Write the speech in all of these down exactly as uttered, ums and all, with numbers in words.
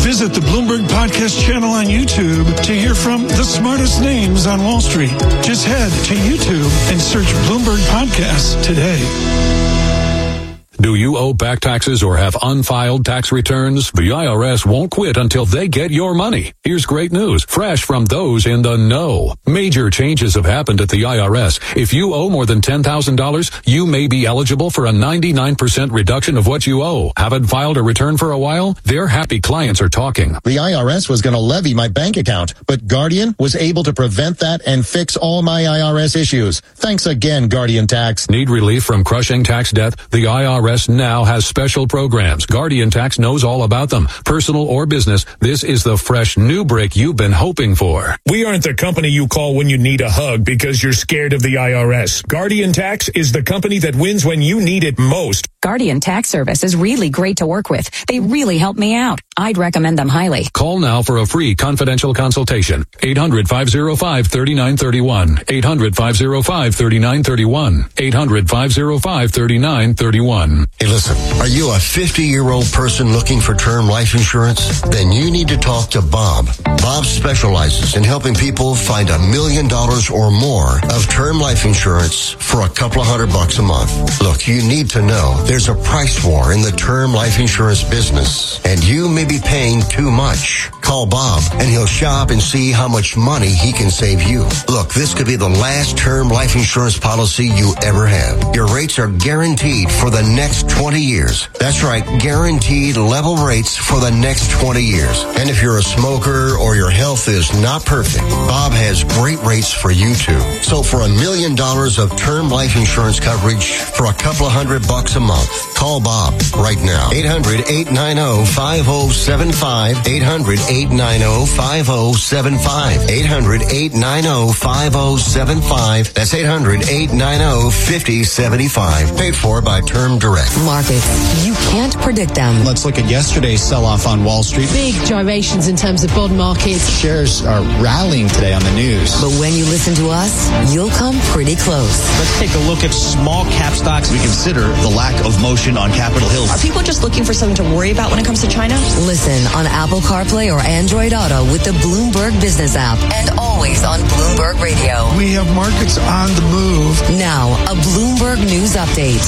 Visit the Bloomberg Podcast channel on YouTube to hear from the smartest names on Wall Street. Just head to YouTube and search Bloomberg Podcasts today. Do you owe back taxes or have unfiled tax returns? The I R S won't quit until they get your money. Here's great news, fresh from those in the know. Major changes have happened at the I R S. If you owe more than ten thousand dollars, you may be eligible for a ninety-nine percent reduction of what you owe. Haven't filed a return for a while? Their happy clients are talking. The I R S was going to levy my bank account, but Guardian was able to prevent that and fix all my I R S issues. Thanks again, Guardian Tax. Need relief from crushing tax debt? The I R S now has special programs. Guardian Tax knows all about them. Personal or business, this is the fresh new break you've been hoping for. We aren't the company you call when you need a hug because you're scared of the I R S. Guardian Tax is the company that wins when you need it most. Guardian Tax Service is really great to work with. They really help me out. I'd recommend them highly. Call now for a free confidential consultation. eight hundred, five oh five, three nine three one. eight hundred, five oh five, three nine three one. eight hundred, five oh five, three nine three one. Hey, listen, are you a fifty-year-old person looking for term life insurance? Then you need to talk to Bob. Bob specializes in helping people find a million dollars or more of term life insurance for a couple of hundred bucks a month. Look, you need to know there's a price war in the term life insurance business, and you may be paying too much. Call Bob, and he'll shop and see how much money he can save you. Look, this could be the last term life insurance policy you ever have. Your rates are guaranteed for the next twenty years. That's right, guaranteed level rates for the next twenty years. And if you're a smoker or your health is not perfect, Bob has great rates for you too. So for a million dollars of term life insurance coverage for a couple of hundred bucks a month, call Bob right now. eight hundred, eight nine zero, five zero seven five. eight hundred, eight nine zero, five zero seven five. eight hundred, eight nine zero, five zero seven five. That's eight hundred, eight nine zero, five zero seven five. Paid for by Term Direct. Markets, you can't predict them. Let's look at yesterday's sell-off on Wall Street. Big gyrations in terms of bond markets. Shares are rallying today on the news. But when you listen to us, you'll come pretty close. Let's take a look at small cap stocks. We consider the lack of motion on Capitol Hill. Are people just looking for something to worry about when it comes to China? Listen on Apple CarPlay or Android Auto with the Bloomberg Business app, and always on Bloomberg Radio. We have markets on the move. Now, a Bloomberg News Update.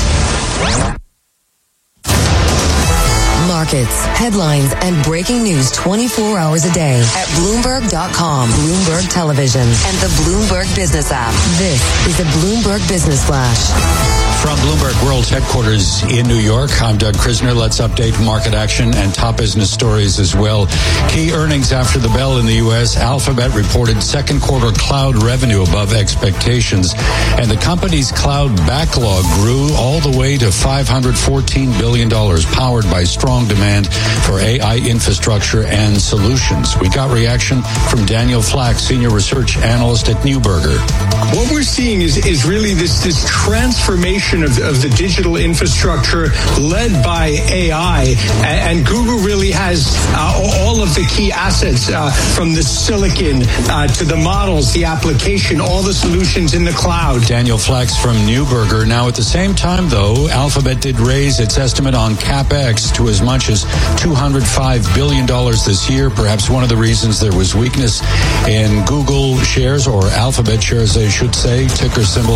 Markets, headlines, and breaking news twenty-four hours a day at Bloomberg dot com, Bloomberg Television, and the Bloomberg Business app. This is the Bloomberg Business Flash. From Bloomberg World Headquarters in New York, I'm Doug Krisner. Let's update market action and top business stories as well. Key earnings after the bell in the U S. Alphabet reported second quarter cloud revenue above expectations, and the company's cloud backlog grew all the way to five hundred fourteen billion dollars, powered by strong demand for A I infrastructure and solutions. We got reaction from Daniel Flack, Senior Research Analyst at Neuberger. What we're seeing is, is really this, this transformation Of, of the digital infrastructure led by A I, and, and Google really has uh, all of the key assets uh, from the silicon uh, to the models, the application, all the solutions in the cloud. Daniel Flax from Neuberger. Now, at the same time, though, Alphabet did raise its estimate on CapEx to as much as two hundred five billion dollars this year. Perhaps one of the reasons there was weakness in Google shares, or Alphabet shares, they should say, ticker symbol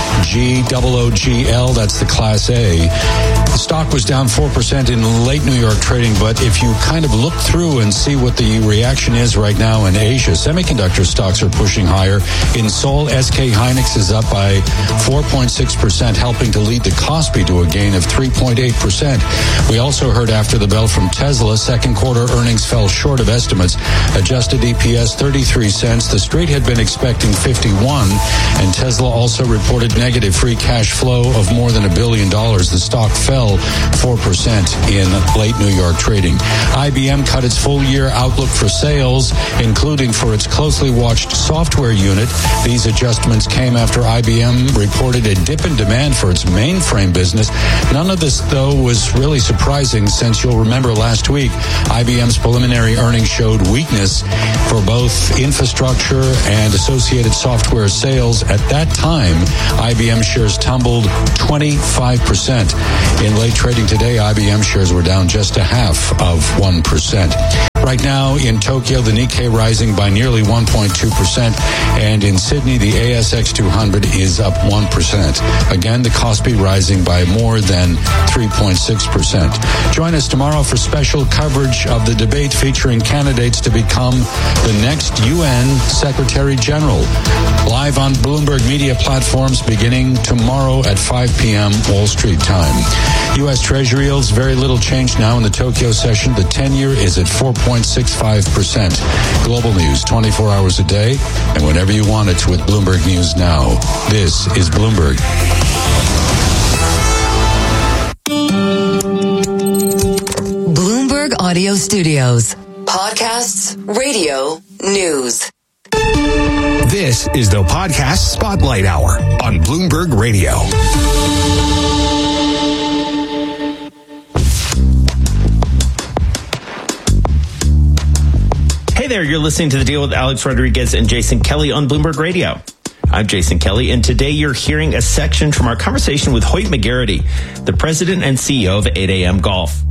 G O O G L, that's the Class A. The stock was down four percent in late New York trading, but if you kind of look through and see what the reaction is right now in Asia, semiconductor stocks are pushing higher. In Seoul, S K Hynix is up by four point six percent, helping to lead the Kospi to a gain of three point eight percent. We also heard after the bell from Tesla, second quarter earnings fell short of estimates. Adjusted E P S thirty-three cents. The Street had been expecting fifty-one, and Tesla also reported negative free cash flow of more than a billion dollars. The stock fell four percent in late New York trading. I B M cut its full year outlook for sales, including for its closely watched software unit. These adjustments came after I B M reported a dip in demand for its mainframe business. None of this, though, was really surprising, since you'll remember last week, I B M's preliminary earnings showed weakness for both infrastructure and associated software sales. At that time, I B M shares tumbled twenty-five percent. In late trading today, I B M shares were down just a half of one percent. Right now in Tokyo, the Nikkei rising by nearly one point two percent. And in Sydney, the A S X two hundred is up one percent. Again, the Kospi rising by more than three point six percent. Join us tomorrow for special coverage of the debate featuring candidates to become the next U N Secretary General. Live on Bloomberg media platforms beginning tomorrow at five p.m. Wall Street time. U S. Treasury yields, very little change now in the Tokyo session. The ten-year is at four point six five percent. Global news twenty-four hours a day and whenever you want it with Bloomberg News Now. This is Bloomberg. Bloomberg Audio Studios. Podcasts, radio, news. This is the Podcast Spotlight Hour on Bloomberg Radio. Hey there, you're listening to The Deal with Alex Rodriguez and Jason Kelly on Bloomberg Radio. I'm Jason Kelly, and today you're hearing a section from our conversation with Hoyt McGarity, the president and C E O of eight a.m. Golf.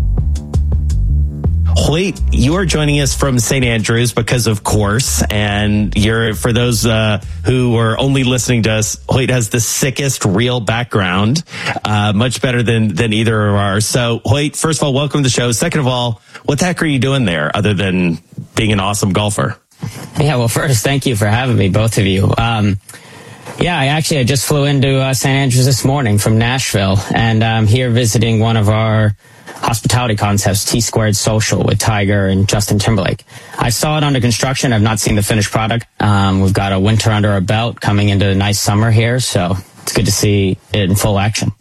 Hoyt, you are joining us from Saint Andrews because of course, and you're, for those uh, who are only listening to us, Hoyt has the sickest real background, uh, much better than, than either of ours. So Hoyt, first of all, welcome to the show. Second of all, what the heck are you doing there other than being an awesome golfer? Yeah, well, first, thank you for having me, both of you. Um, yeah, I actually I just flew into uh, Saint Andrews this morning from Nashville, and I'm here visiting one of our hospitality concepts, T Squared Social, with Tiger and Justin Timberlake. I saw it under construction. I've not seen the finished product. Um, we've got a winter under our belt coming into a nice summer here, so it's good to see it in full action.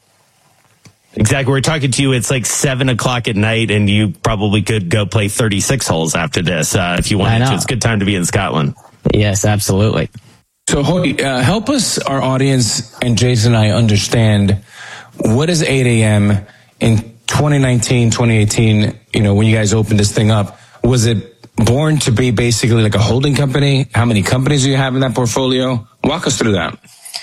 Exactly. We're talking to you. It's like seven o'clock at night, and you probably could go play thirty-six holes after this uh, if you wanted to. It's a good time to be in Scotland. Yes, absolutely. So, Hoyt, uh, help us, our audience, and Jason and I understand what is eight a.m. in twenty nineteen, twenty eighteen, you know, when you guys opened this thing up. Was it born to be basically like a holding company? How many companies do you have in that portfolio? Walk us through that.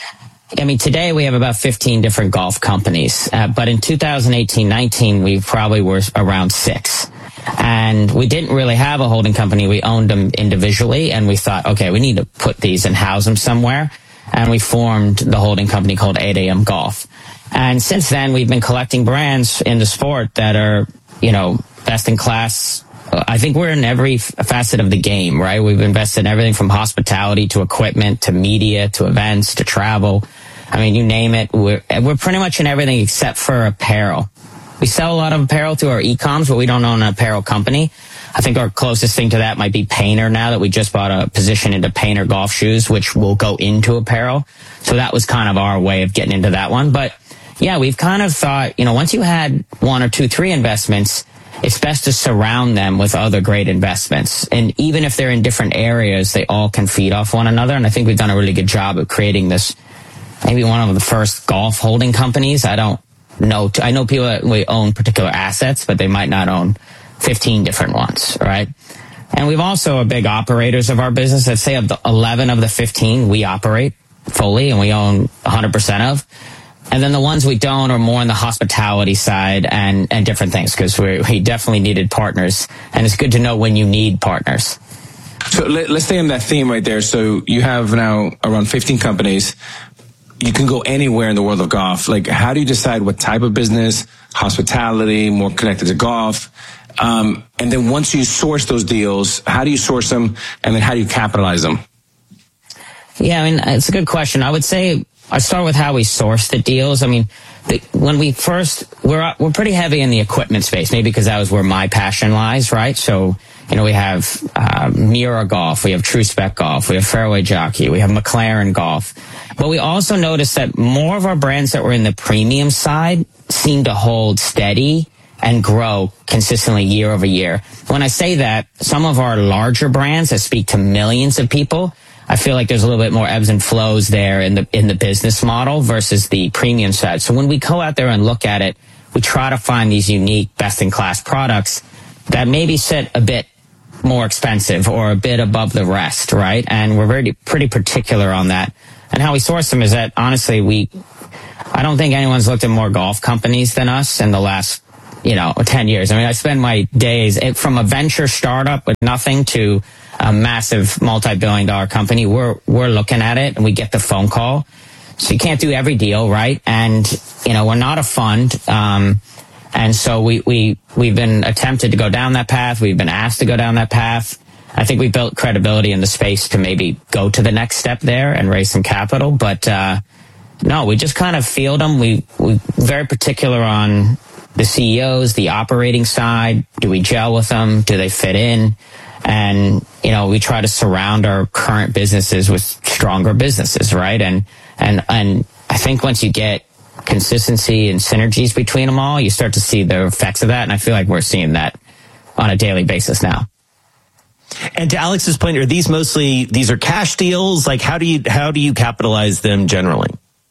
I mean, today we have about fifteen different golf companies, uh, but in two thousand eighteen nineteen, we probably were around six. And we didn't really have a holding company. We owned them individually, and we thought, okay, we need to put these and house them somewhere. And we formed the holding company called eight a.m. Golf. And since then, we've been collecting brands in the sport that are, you know, best in class. I think we're in every facet of the game, right? We've invested in everything from hospitality to equipment to media to events to travel. I mean, you name it. We're, we're pretty much in everything except for apparel. We sell a lot of apparel through our e-coms, but we don't own an apparel company. I think our closest thing to that might be Painter now that we just bought a position into Painter golf shoes, which will go into apparel. So that was kind of our way of getting into that one. But yeah, we've kind of thought, you know, once you had one or two, three investments, it's best to surround them with other great investments. And even if they're in different areas, they all can feed off one another. And I think we've done a really good job of creating this, maybe one of the first golf holding companies. I don't know. I know people that we own particular assets, but they might not own fifteen different ones, right? And we've also are big operators of our business. I'd say of the eleven of the fifteen we operate fully and we own one hundred percent of. And then the ones we don't are more on the hospitality side and, and different things, because we we definitely needed partners. And it's good to know when you need partners. So let, let's stay on that theme right there. So you have now around fifteen companies. You can go anywhere in the world of golf. Like, how do you decide what type of business, hospitality, more connected to golf? Um, and then once you source those deals, how do you source them? And then how do you capitalize them? Yeah, I mean, it's a good question. I would say I start with how we source the deals. I mean, the, when we first, we're we're pretty heavy in the equipment space, maybe because that was where my passion lies, right? So, you know, we have uh, Mira Golf, we have True Spec Golf, we have Fairway Jockey, we have McLaren Golf. But we also noticed that more of our brands that were in the premium side seem to hold steady and grow consistently year over year. When I say that, some of our larger brands that speak to millions of people, I feel like there's a little bit more ebbs and flows there in the in the business model versus the premium side. So when we go out there and look at it, we try to find these unique, best-in-class products that maybe sit a bit more expensive or a bit above the rest, right? And we're very pretty particular on that. And how we source them is that, honestly, we I don't think anyone's looked at more golf companies than us in the last you know, ten years. I mean, I spend my days it, from a venture startup with nothing to a massive multi-billion dollar company. We're, we're looking at it and we get the phone call. So you can't do every deal, right? And, you know, we're not a fund. Um, and so we, we, we've been attempted to go down that path. We've been asked to go down that path. I think we built credibility in the space to maybe go to the next step there and raise some capital. But, uh, no, we just kind of field them. We, we very particular on the C E Os, the operating side. Do we gel with them? Do they fit in? And, you know, we try to surround our current businesses with stronger businesses, right? And, and, and I think once you get consistency and synergies between them all, you start to see the effects of that. And I feel like we're seeing that on a daily basis now. And to Alex's point, are these mostly, these are cash deals? Like how do you, how do you capitalize them generally?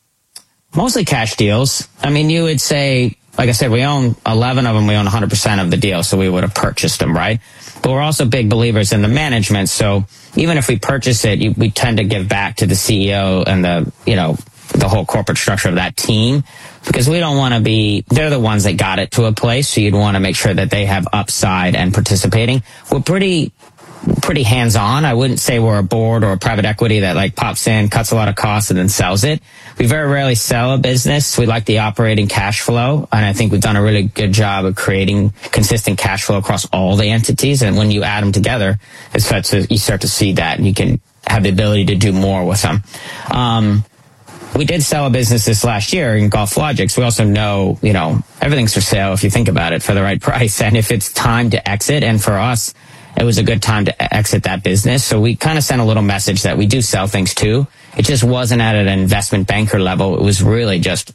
Mostly cash deals. I mean, you would say, like I said, we own eleven of them. We own one hundred percent of the deal. So we would have purchased them, right? But we're also big believers in the management. So even if we purchase it, you, we tend to give back to the C E O and the, you know, the whole corporate structure of that team, because we don't want to be, they're the ones that got it to a place. So you'd want to make sure that they have upside and participating. We're pretty, pretty hands-on. I wouldn't say we're a board or a private equity that like pops in, cuts a lot of costs and then sells it. We very rarely sell a business. We like the operating cash flow. And I think we've done a really good job of creating consistent cash flow across all the entities. And when you add them together, it starts to, you start to see that and you can have the ability to do more with them. Um, we did sell a business this last year in GolfLogix. We also know, you know, everything's for sale if you think about it for the right price. And if it's time to exit, and for us, it was a good time to exit that business. So we kind of sent a little message that we do sell things too. It just wasn't at an investment banker level. It was really just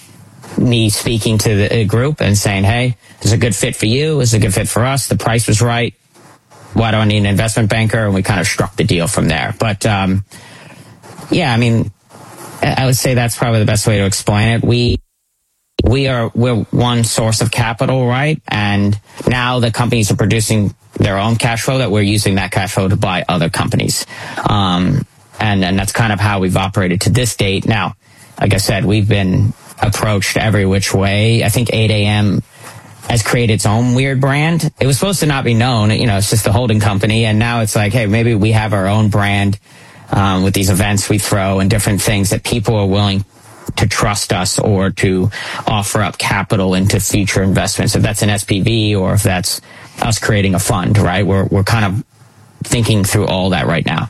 me speaking to the group and saying, hey, this is a good fit for you. This is a good fit for us. The price was right. Why do I need an investment banker? And we kind of struck the deal from there. But, um, yeah, I mean, I would say that's probably the best way to explain it. We, we are, we're one source of capital, right? And now the companies are producing their own cash flow that we're using that cash flow to buy other companies. Um, and, and that's kind of how we've operated to this date. Now, like I said, we've been approached every which way. I think eight a.m. has created its own weird brand. It was supposed to not be known. You know, it's just a holding company. And now it's like, hey, maybe we have our own brand, um, with these events we throw and different things that people are willing to trust us or to offer up capital into future investments. If that's an S P V or if that's us creating a fund, right? We're, we're kind of thinking through all that right now.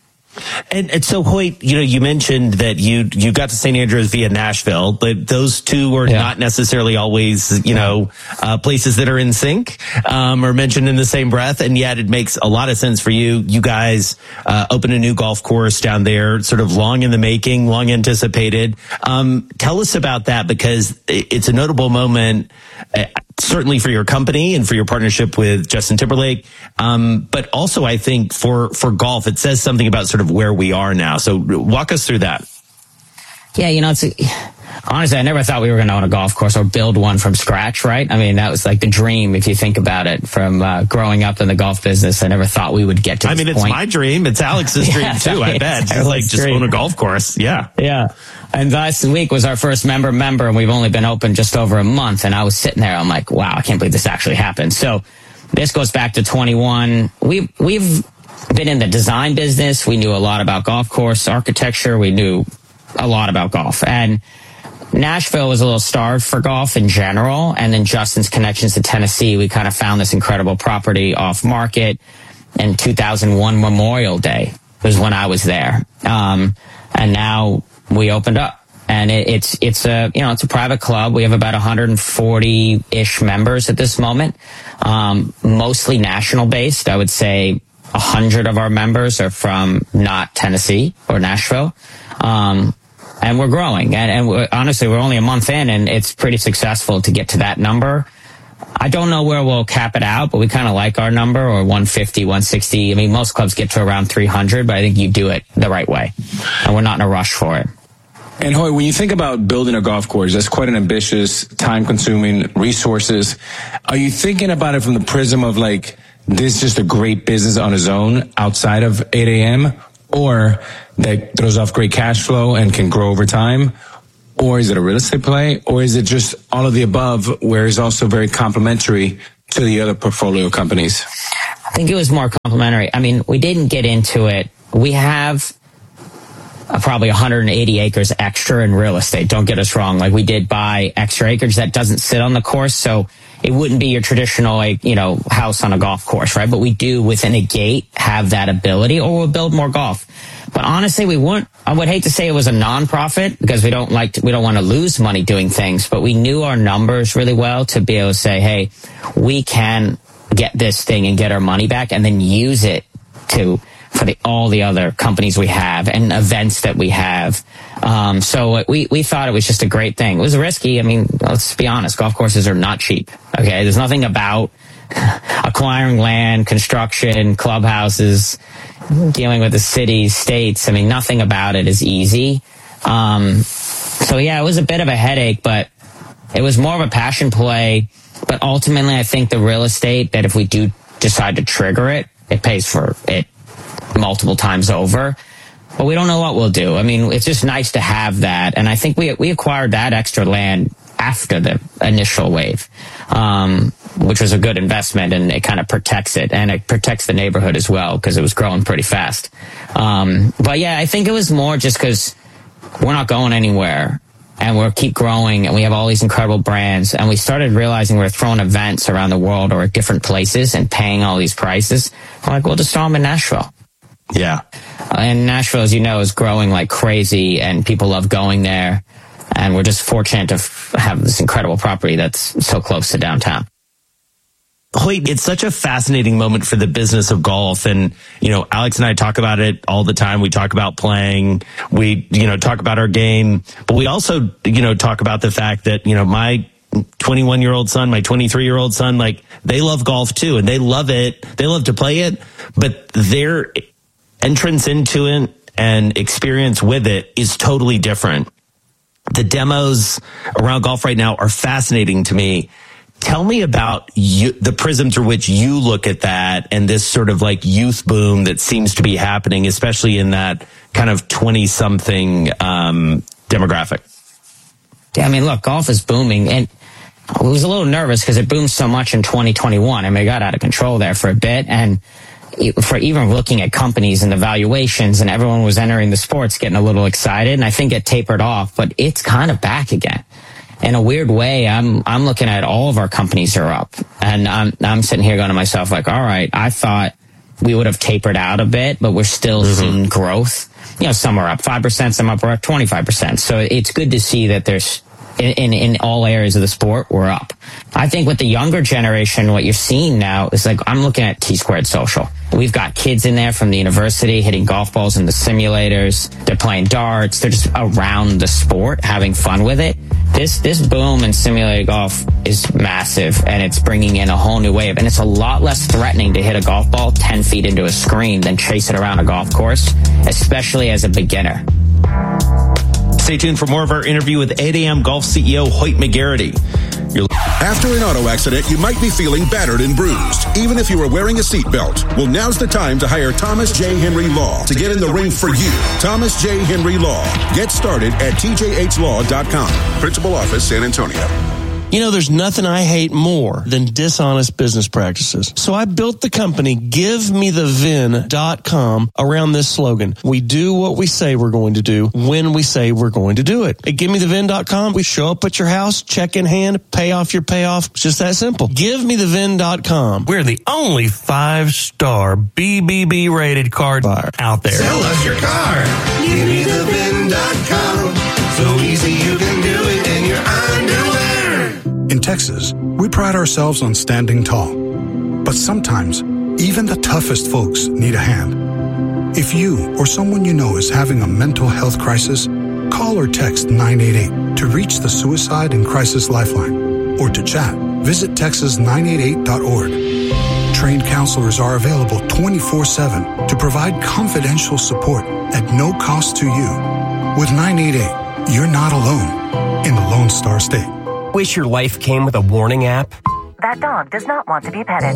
And, and so, Hoyt, you know, you mentioned that you you got to Saint Andrews via Nashville, but those two are yeah. not necessarily always, you know, uh, places that are in sync um, or mentioned in the same breath. And yet, it makes a lot of sense for you. You guys uh, opened a new golf course down there, sort of long in the making, long anticipated. Um, tell us about that, because it's a notable moment. Uh, certainly for your company and for your partnership with Justin Timberlake. Um, but also I think for, for golf, it says something about sort of where we are now. So walk us through that. Yeah, you know, it's a, honestly, I never thought we were going to own a golf course or build one from scratch, right? I mean, that was like the dream, if you think about it, from uh, growing up in the golf business. I never thought we would get to I this mean, point. it's my dream. It's Alex's dream yeah, too, I bet. Just like just dream. Own a golf course. Yeah. Yeah. And last week was our first member member, and we've only been open just over a month. And I was sitting there, I'm like, wow, I can't believe this actually happened. So this goes back to twenty-one. We've, we've been in the design business. We knew a lot about golf course architecture. We knew a lot about golf. And Nashville was a little starved for golf in general. And then Justin's connections to Tennessee, we kind of found this incredible property off market. In two thousand one Memorial Day was when I was there. Um, and now we opened up, and it, it's, it's a, you know, it's a private club. We have about one hundred forty-ish members at this moment. Um, mostly national based. I would say a hundred of our members are from not Tennessee or Nashville. Um, and we're growing, and, and we're, honestly, we're only a month in, and it's pretty successful to get to that number. I don't know where we'll cap it out, but we kind of like our number, or one fifty, one sixty. I mean, most clubs get to around three hundred, but I think you do it the right way, and we're not in a rush for it. And Hoyt, when you think about building a golf course, that's quite an ambitious, time-consuming resources. Are you thinking about it from the prism of like, this is just a great business on its own outside of eight a.m., or that throws off great cash flow and can grow over time? or is it a real estate play, or is it just all of the above, where it's also very complementary to the other portfolio companies? I think it was more complementary. I mean, we didn't get into it. We have uh, probably one hundred eighty acres extra in real estate. Don't get us wrong. Like, we did buy extra acreage that doesn't sit on the course, so it wouldn't be your traditional, like, you know, house on a golf course, right? But we do, within a gate, have that ability, or we'll build more golf. But honestly, we wouldn't, I would hate to say it was a nonprofit, because we don't like to, we don't want to lose money doing things, but we knew our numbers really well to be able to say, hey, we can get this thing and get our money back, and then use it to, for the, all the other companies we have and events that we have. Um, so we, we thought it was just a great thing. It was risky. I mean, let's be honest, golf courses are not cheap. Okay. There's nothing about acquiring land, construction, clubhouses, dealing with the cities, states. I mean, nothing about it is easy. Um, so yeah, it was a bit of a headache, but it was more of a passion play. But ultimately, I think the real estate, that if we do decide to trigger it, it pays for it multiple times over. But we don't know what we'll do. I mean, it's just nice to have that. And I think we we acquired that extra land after the initial wave, um, which was a good investment, and it kind of protects it, and it protects the neighborhood as well, because it was growing pretty fast. Um, but yeah, I think it was more just because we're not going anywhere, and we'll keep growing, and we have all these incredible brands, and we started realizing we're throwing events around the world or at different places and paying all these prices. We're like, we'll just throw them in Nashville. Yeah. And Nashville, as you know, is growing like crazy, and people love going there. And we're just fortunate to f- have this incredible property that's so close to downtown. Hoyt, it's such a fascinating moment for the business of golf. And, you know, Alex and I talk about it all the time. We talk about playing. We, you know, talk about our game. But we also, you know, talk about the fact that, you know, my twenty-one-year-old son, my twenty-three-year-old son, like, they love golf too. And they love it. They love to play it. But their entrance into it and experience with it is totally different. The demos around golf right now are fascinating to me. Tell me about you, the prism through which you look at that, and this sort of like youth boom that seems to be happening, especially in that kind of twenty-something um, demographic. Yeah, I mean, look, golf is booming, and I was a little nervous because it boomed so much in twenty twenty-one. I mean, it got out of control there for a bit, and for even looking at companies and the valuations, and everyone was entering the sports getting a little excited, and I think it tapered off, but it's kind of back again. In a weird way, I'm I'm looking at all of our companies are up, and I'm I'm sitting here going to myself like, all right, I thought we would have tapered out a bit, but we're still mm-hmm. seeing growth. You know, some are up five percent, some up, we're up twenty-five percent. So it's good to see that there's in, in in all areas of the sport, we're up. I think with the younger generation, what you're seeing now is like, I'm looking at T Squared Social. We've got kids in there from the university hitting golf balls in the simulators. They're playing darts. They're just around the sport, having fun with it. This this boom in simulated golf is massive, and it's bringing in a whole new wave. And it's a lot less threatening to hit a golf ball ten feet into a screen than chase it around a golf course, especially as a beginner. Stay tuned for more of our interview with eight a.m. Golf C E O Hoyt McGarity. You're... After an auto accident, you might be feeling battered and bruised, even if you are wearing a seatbelt. Well, now's the time to hire Thomas J. Henry Law to get in the ring for you. Thomas J. Henry Law. Get started at T J H law dot com. Principal Office, San Antonio. You know, there's nothing I hate more than dishonest business practices. So I built the company give me the vin dot com around this slogan. We do what we say we're going to do when we say we're going to do it. At give me the vin dot com, we show up at your house, check in hand, pay off your payoff. It's just that simple. give me the vin dot com. We're the only five-star B B B rated car buyer out there. Sell us your car. give me the vin dot com. So easy you can do it in your underwear. In Texas, we pride ourselves on standing tall. But sometimes, even the toughest folks need a hand. If you or someone you know is having a mental health crisis, call or text nine eight eight to reach the Suicide and Crisis Lifeline. Or to chat, visit texas nine eight eight dot org. Trained counselors are available twenty-four seven to provide confidential support at no cost to you. With nine eight eight, you're not alone in the Lone Star State. Wish your life came with a warning app? that dog does not want to be petted.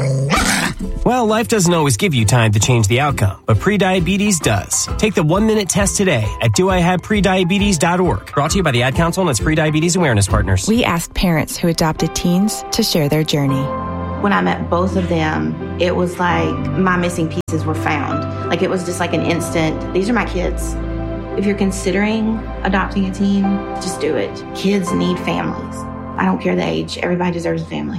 Well, life doesn't always give you time to change the outcome, but prediabetes does. Take the one-minute test today at do I have prediabetes dot org. Brought to you by the Ad Council and its Prediabetes Awareness Partners. We asked parents who adopted teens to share their journey. When I met both of them, it was like my missing pieces were found. Like it was just like an instant, these are my kids. If you're considering adopting a teen, just do it. Kids need families. I don't care the age. Everybody deserves a family.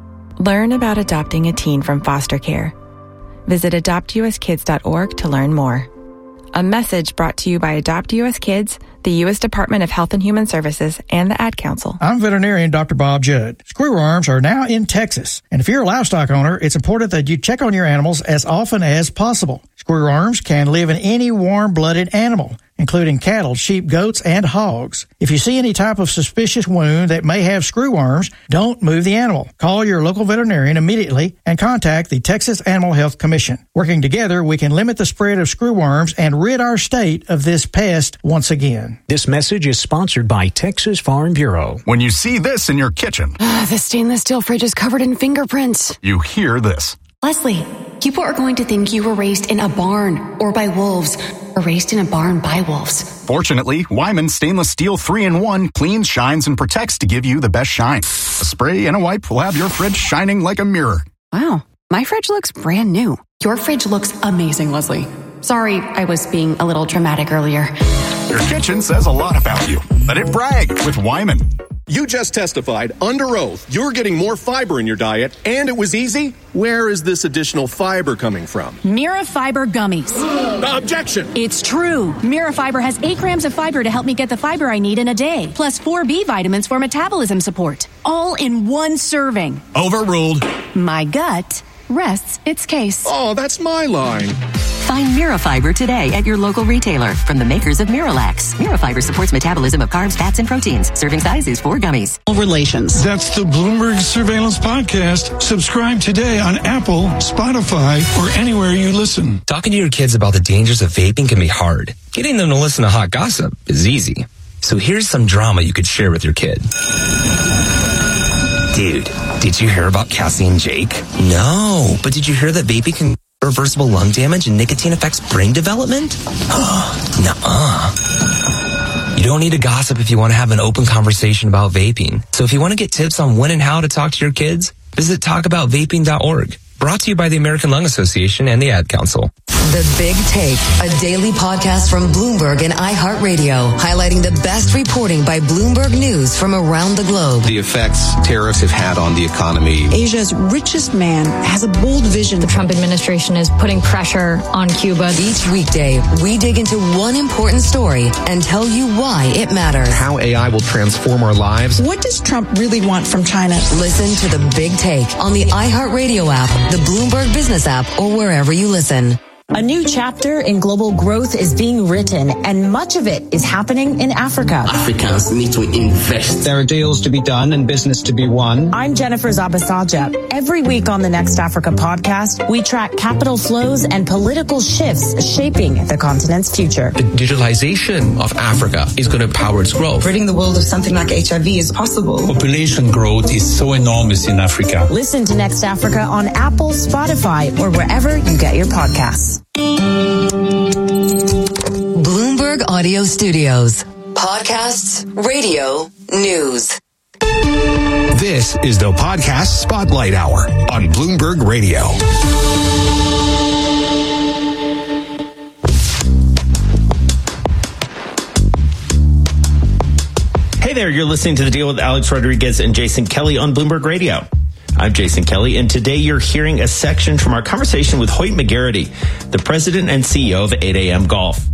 Learn about adopting a teen from foster care. Visit adopt u s kids dot org to learn more. A message brought to you by Adopt U S Kids, the U S Department of Health and Human Services, and the Ad Council. I'm veterinarian Doctor Bob Judd. Screwworms are now in Texas, and if you're a livestock owner, it's important that you check on your animals as often as possible. Screwworms can live in any warm-blooded animal, including cattle, sheep, goats, and hogs. If you see any type of suspicious wound that may have screwworms, don't move the animal. Call your local veterinarian immediately and contact the Texas Animal Health Commission. Working together, we can limit the spread of screwworms and rid our state of this pest once again. This message is sponsored by Texas Farm Bureau. When you see this in your kitchen, the stainless steel fridge is covered in fingerprints. You hear this. Leslie, people are going to think you were raised in a barn or by wolves, or raised in a barn by wolves. Fortunately, Wyman Stainless Steel three in one cleans, shines, and protects to give you the best shine. A spray and a wipe will have your fridge shining like a mirror. Wow, my fridge looks brand new. Your fridge looks amazing, Leslie. Sorry, I was being a little dramatic earlier. Your kitchen says a lot about you. Let it brag with Wyman. You just testified under oath you're getting more fiber in your diet, and it was easy? Where is this additional fiber coming from? Mira Fiber Gummies. Objection! It's true. Mira Fiber has eight grams of fiber to help me get the fiber I need in a day, plus four B vitamins for metabolism support. All in one serving. Overruled. My gut rests its case. Oh, that's my line. Find Mira Fiber today at your local retailer from the makers of Miralax. Mira Fiber supports metabolism of carbs, fats, and proteins. Serving size is four gummies. Relations. That's the Bloomberg Surveillance Podcast. Subscribe today on Apple, Spotify, or anywhere you listen. Talking to your kids about the dangers of vaping can be hard. Getting them to listen to hot gossip is easy. So here's some drama you could share with your kid. Dude, did you hear about Cassie and Jake? No, but did you hear that vaping can reversible lung damage and nicotine affects brain development? Nuh-uh. You don't need to gossip if you want to have an open conversation about vaping. So if you want to get tips on when and how to talk to your kids, visit talk about vaping dot org. Brought to you by the American Lung Association and the Ad Council. The Big Take, a daily podcast from Bloomberg and iHeartRadio, highlighting the best reporting by Bloomberg News from around the globe. The effects tariffs have had on the economy. Asia's richest man has a bold vision. The Trump administration is putting pressure on Cuba. Each weekday, we dig into one important story and tell you why it matters. How A I will transform our lives. What does Trump really want from China? Listen to The Big Take on the iHeartRadio app, the Bloomberg Business app, or wherever you listen. A new chapter in global growth is being written, and much of it is happening in Africa. Africans need to invest. There are deals to be done and business to be won. I'm Jennifer Zabasaja. Every week on the Next Africa podcast, we track capital flows and political shifts shaping the continent's future. The digitalization of Africa is going to power its growth. Ridding the world of something like H I V is possible. Population growth is so enormous in Africa. Listen to Next Africa on Apple, Spotify, or wherever you get your podcasts. Bloomberg Audio Studios. Podcasts, radio, news. This is the Podcast Spotlight Hour on Bloomberg Radio. Hey there, you're listening to The Deal with Alex Rodriguez and Jason Kelly on Bloomberg Radio. I'm Jason Kelly, and today you're hearing a section from our conversation with Hoyt McGarity, the president and C E O of eight a.m. Golf.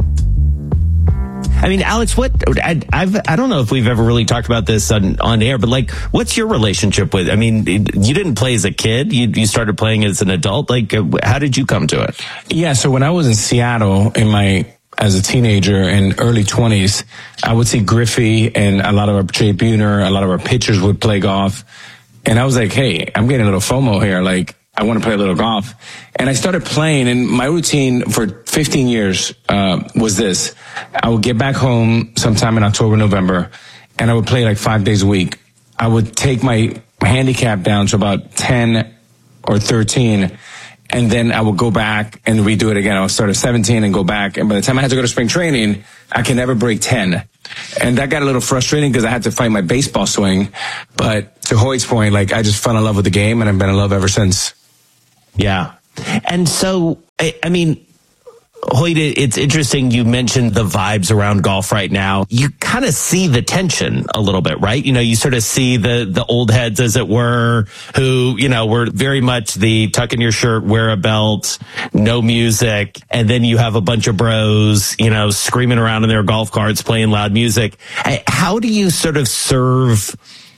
I mean, Alex, what I, I've, I don't know if we've ever really talked about this on, on air, but like, what's your relationship with? I mean, you didn't play as a kid; you you started playing as an adult. Like, how did you come to it? Yeah, so when I was in Seattle in my as a teenager and early twenties, I would see Griffey and a lot of our Jay Buhner, a lot of our pitchers would play golf. And I was like, hey, I'm getting a little FOMO here. Like, I want to play a little golf. And I started playing, and my routine for fifteen years uh, was this. I would get back home sometime in October, November, and I would play like five days a week. I would take my handicap down to about ten or thirteen. And then I would go back and redo it again. I would start at seventeen and go back. And by the time I had to go to spring training, I could never break ten. And that got a little frustrating because I had to fight my baseball swing. But to Hoyt's point, like, I just fell in love with the game and I've been in love ever since. Yeah. And so, I, I mean, Hoyt, it's interesting you mentioned the vibes around golf right now. You kind of see the tension a little bit, right? You know, you sort of see the the old heads, as it were, who, you know, were very much the tuck in your shirt, wear a belt, no music. And then you have a bunch of bros, you know, screaming around in their golf carts, playing loud music. How do you sort of serve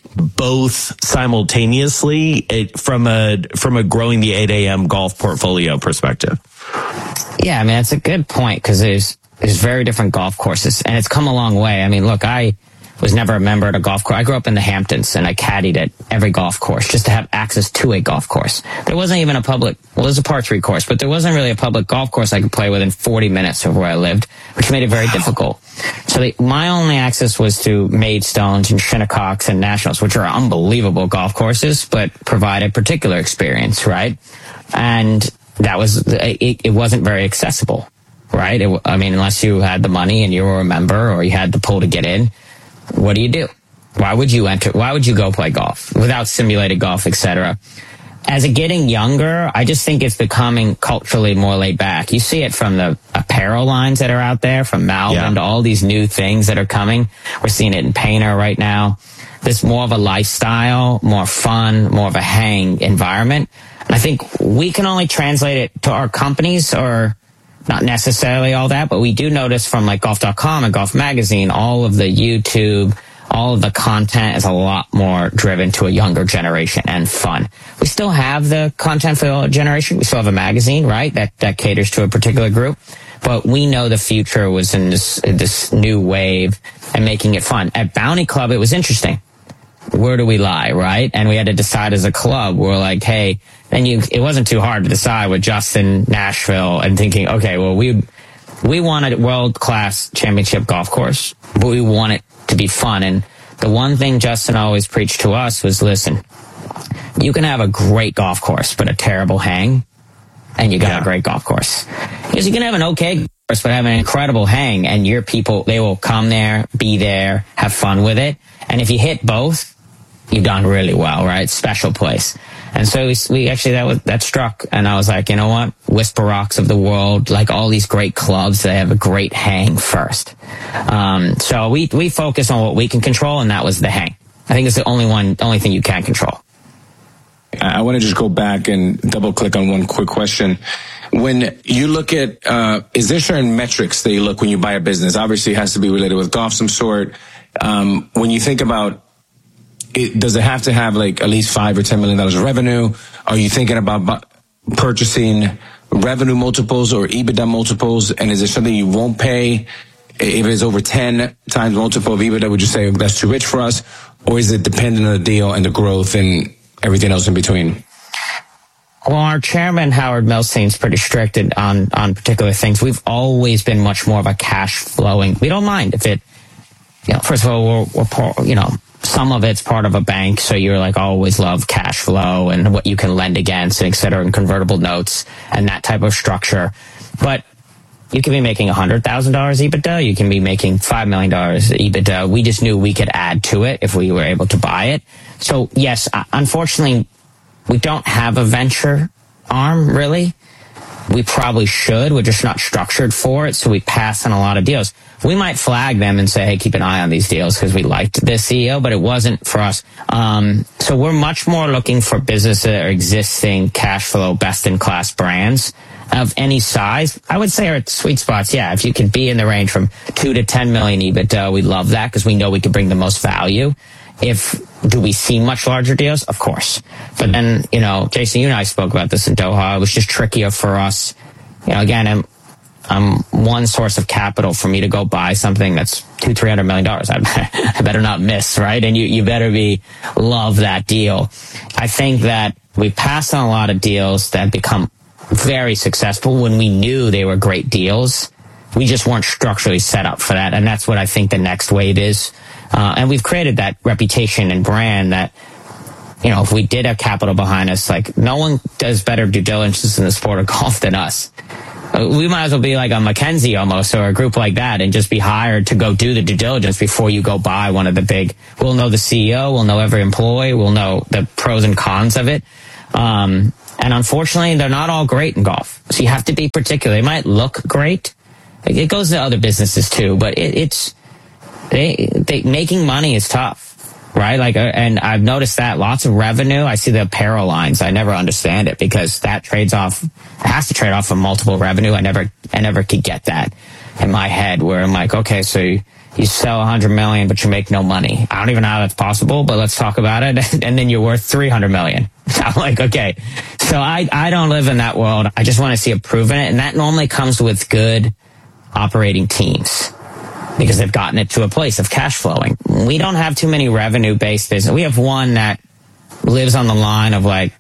both simultaneously from a from a growing the eight a.m. golf portfolio perspective? Yeah, I mean, that's a good point because there's there's very different golf courses, and it's come a long way. I mean, look, I was never a member at a golf course. I grew up in the Hamptons, and I caddied at every golf course just to have access to a golf course. There wasn't even a public, well, there's a par three course, but there wasn't really a public golf course I could play within forty minutes of where I lived, which made it very wow. difficult. So the, my only access was to Maidstones and Shinnecock's and Nationals, which are unbelievable golf courses, but provide a particular experience, right? And that was, it, it wasn't very accessible, right? It, I mean, unless you had the money and you were a member or you had the pull to get in, what do you do? Why would you enter? Why would you go play golf without simulated golf, et cetera? As a getting younger, I just think it's becoming culturally more laid back. You see it from the apparel lines that are out there, from Malvin yeah. to all these new things that are coming. We're seeing it in Painter right now. There's more of a lifestyle, more fun, more of a hang environment. And I think we can only translate it to our companies, or not necessarily all that, but we do notice from like golf dot com and Golf Magazine, all of the YouTube, all of the content is a lot more driven to a younger generation and fun. We still have the content for the older generation. We still have a magazine, right? That, that caters to a particular group. But we know the future was in this, this new wave and making it fun. At Bounty Club, it was interesting. Where do we lie, right? And we had to decide as a club. We're like, hey, then you, it wasn't too hard to decide with Justin, Nashville, and thinking, okay, well, we, we want a world-class championship golf course, but we want it to be fun. And the one thing Justin always preached to us was, listen, you can have a great golf course, but a terrible hang, and you got yeah. a great golf course. Because you can have an okay course, but have an incredible hang, and your people, they will come there, be there, have fun with it. And if you hit both, you've done really well, right? Special place. And so we, we actually, that was, that struck. And I was like, you know what? Whisper Rocks of the world, like all these great clubs, they have a great hang first. Um, so we, we focus on what we can control, and that was the hang. I think it's the only one, only thing you can control. I want to just go back and double click on one quick question. When you look at, uh, is there certain metrics that you look when you buy a business? Obviously it has to be related with golf some sort. Um, when you think about it, does it have to have like at least five or ten million dollars of revenue? Are you thinking about bu- purchasing revenue multiples or EBITDA multiples? And is there something you won't pay if it's over ten times multiple of EBITDA? Would you say that's too rich for us? Or is it dependent on the deal and the growth and everything else in between? Well, our chairman, Howard Milstein's pretty strict on, on particular things. We've always been much more of a cash flowing. We don't mind if it, you know, first of all, we're, we're poor, you know, some of it's part of a bank, so you're like always love cash flow and what you can lend against, et cetera, and convertible notes and that type of structure. But you can be making one hundred thousand dollars EBITDA. You can be making five million dollars EBITDA. We just knew we could add to it if we were able to buy it. So, yes, unfortunately, we don't have a venture arm, really. We probably should. We're just not structured for it, so we pass on a lot of deals. We might flag them and say, hey, keep an eye on these deals because we liked this C E O, but it wasn't for us. Um, so we're much more looking for businesses that are existing cash flow, best-in-class brands of any size. I would say our sweet spots, yeah, if you could be in the range from two to ten million EBITDA, we love that because we know we can bring the most value. If, do we see much larger deals? Of course. But then, you know, Jason, you and I spoke about this in Doha. It was just trickier for us. You know, again, I'm, I'm one source of capital for me to go buy something that's two, three hundred million dollars. I better, I better not miss, right? And you, you better be, love that deal. I think that we passed on a lot of deals that become very successful when we knew they were great deals. We just weren't structurally set up for that. And that's what I think the next wave is. Uh, and we've created that reputation and brand that you know, if we did have capital behind us, like no one does better due diligence in the sport of golf than us. We might as well be like a McKinsey almost, or a group like that, and just be hired to go do the due diligence before you go buy one of the big. We'll know the C E O, we'll know every employee, we'll know the pros and cons of it. Um, and unfortunately, they're not all great in golf. So you have to be particular. They might look great. It goes to other businesses too, but it, it's they, they making money is tough. Right? Like, and I've noticed that lots of revenue. I see the apparel lines. I never understand it because that trades off, it has to trade off from multiple revenue. I never, I never could get that in my head where I'm like, okay, so you, you sell a hundred million, but you make no money. I don't even know how that's possible, but let's talk about it. And then you're worth three hundred million. I'm like, okay. So I, I don't live in that world. I just want to see it proven it. And that normally comes with good operating teams, because they've gotten it to a place of cash flowing. We don't have too many revenue-based business. We have one that lives on the line of like,